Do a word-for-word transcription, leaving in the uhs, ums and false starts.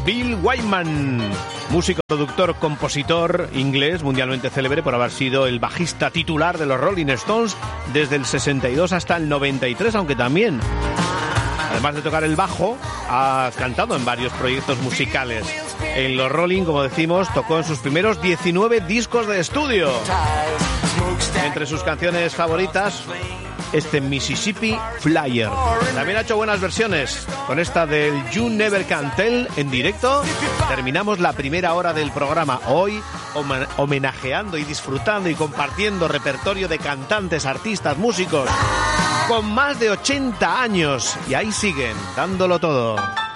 Bill Wyman, músico, productor, compositor inglés mundialmente célebre por haber sido el bajista titular de los Rolling Stones desde el sesenta y dos hasta el noventa y tres, aunque también, además de tocar el bajo, ha cantado en varios proyectos musicales. En los Rolling, como decimos, tocó en sus primeros diecinueve discos de estudio. Entre sus canciones favoritas, este Mississippi Flyer. También ha hecho buenas versiones. Con esta del You Never Can Tell en directo terminamos la primera hora del programa. Hoy homenajeando y disfrutando y compartiendo repertorio de cantantes, artistas, músicos con más de ochenta años. Y ahí siguen, dándolo todo.